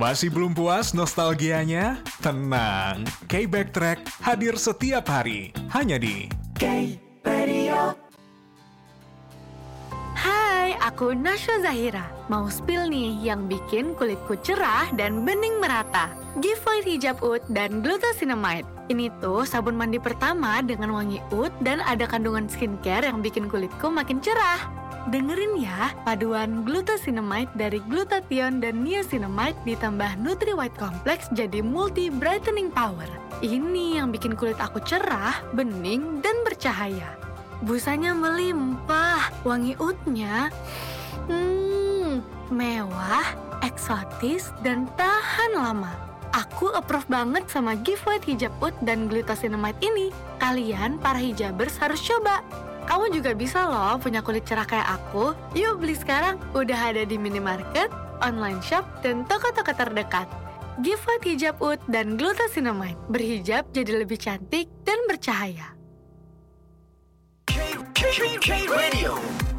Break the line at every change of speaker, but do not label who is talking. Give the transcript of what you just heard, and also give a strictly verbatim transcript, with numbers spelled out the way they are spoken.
Masih belum puas nostalgianya? Tenang, K-Backtrack hadir setiap hari, hanya di
K-Radio. Hai, aku Nasya Zahira. Mau spill nih yang bikin kulitku cerah dan bening merata. Giveaway hijab oud dan glucosinamide. Ini tuh sabun mandi pertama dengan wangi oud dan ada kandungan skincare yang bikin kulitku makin cerah. Dengerin ya, paduan glucosinamide dari glutathione dan niacinamide ditambah Nutri White Complex jadi multi brightening power. Ini yang bikin kulit aku cerah, bening, dan bercahaya. Busanya melimpah, wangi oudnya hmm, mewah, eksotis, dan tahan lama. Aku approve banget sama giveaway hijab oud dan glucosinamide ini. Kalian para hijabers harus coba. Kamu juga bisa loh punya kulit cerah kayak aku. Yuk beli sekarang, udah ada di minimarket, online shop, dan toko-toko terdekat. Giveaway hijab oud dan glucosinamide. Berhijab jadi lebih cantik dan bercahaya.
K-Radio.